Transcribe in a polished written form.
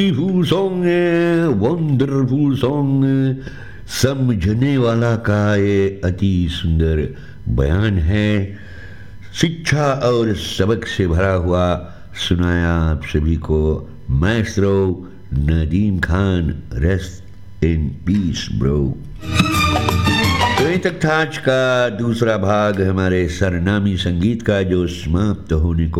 Beautiful song है, wonderful song, समझने वाला का ये अति सुंदर बयान है, शिक्षा और सबक से भरा हुआ सुनाया आप सभी को Maestro Nadeem Khan. Rest in peace bro. तो यहीं तक था आज का दूसरा भाग हमारे सरनामी संगीत का, जो समाप्त होने